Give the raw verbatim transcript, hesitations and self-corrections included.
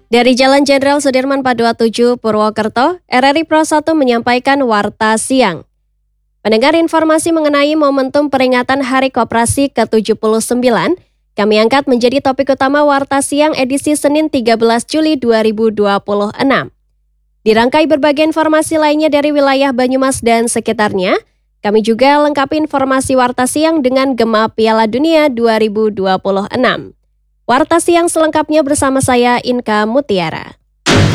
Dari Jalan Jenderal Sudirman Padua tujuh, Purwokerto, R R I Pro satu menyampaikan Warta Siang. Pendengar informasi mengenai momentum peringatan Hari Koperasi ke tujuh puluh sembilan, kami angkat menjadi topik utama Warta Siang edisi Senin tiga belas Juli dua ribu dua puluh enam. Dirangkai berbagai informasi lainnya dari wilayah Banyumas dan sekitarnya, kami juga lengkapi informasi Warta Siang dengan Gema Piala Dunia dua ribu dua puluh enam. Warta Siang selengkapnya bersama saya, Inka Mutiara.